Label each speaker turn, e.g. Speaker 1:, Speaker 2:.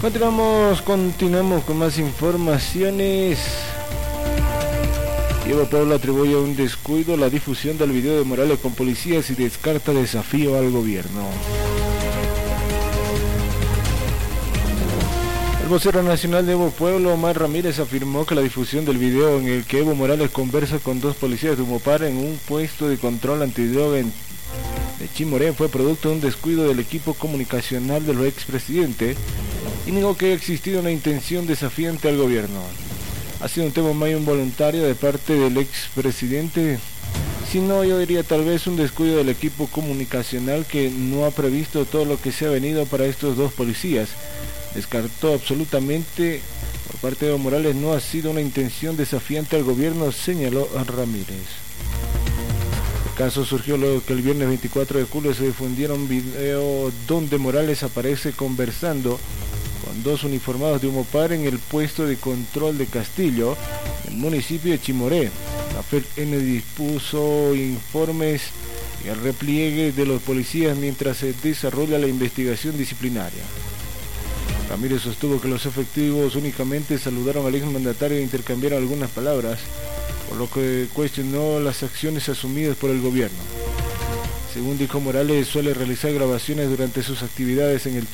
Speaker 1: Continuamos con más informaciones. Evo Pueblo atribuye a un descuido la difusión del video de Morales con policías y descarta desafío al gobierno. El vocero nacional de Evo Pueblo, Omar Ramírez, afirmó que la difusión del video en el que Evo Morales conversa con dos policías de Humopar en un puesto de control antidroga de Chimoré fue producto de un descuido del equipo comunicacional del expresidente y negó que haya existido una intención desafiante al gobierno. Ha sido un tema muy involuntario de parte del expresidente, sino yo diría tal vez un descuido del equipo comunicacional que no ha previsto todo lo que se ha venido para estos dos policías. Descartó absolutamente por parte de Evo Morales no ha sido una intención desafiante al gobierno, señaló a Ramírez. El caso surgió luego que el viernes 24 de julio se difundiera un video donde Morales aparece conversando con dos uniformados de Humopar en el puesto de control de Castillo, en el municipio de Chimoré. La FELN dispuso informes y el repliegue de los policías mientras se desarrolla la investigación disciplinaria. Ramírez sostuvo que los efectivos únicamente saludaron al exmandatario e intercambiaron algunas palabras, por lo que cuestionó las acciones asumidas por el gobierno. Según dijo Morales, suele realizar grabaciones durante sus actividades en el